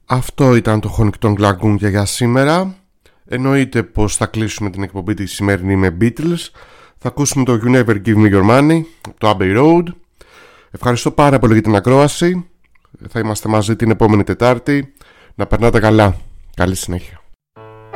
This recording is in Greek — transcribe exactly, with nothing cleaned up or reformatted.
Αυτό ήταν το Honington Lagoon για σήμερα. Εννοείται πως θα κλείσουμε την εκπομπή τη σημερινή με Beatles. Θα ακούσουμε το You Never Give Me Your Money, το Abbey Road. Ευχαριστώ πάρα πολύ για την ακρόαση. Θα είμαστε μαζί την επόμενη Τετάρτη. Να περνάτε καλά. Καλή συνέχεια.